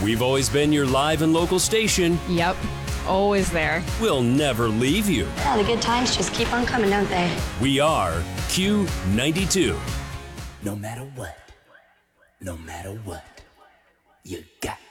We've always been your live and local station. Yep, always there. We'll never leave you. Yeah, the good times just keep on coming, don't they? We are Q92. No matter what, you got